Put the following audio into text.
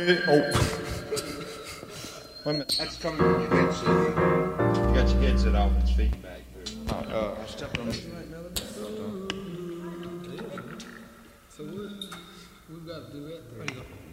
Oh. Wait a minute. That's coming from your headset. You got your headset off, it's feedback. I stepped on it. So we've got to do that. There you go.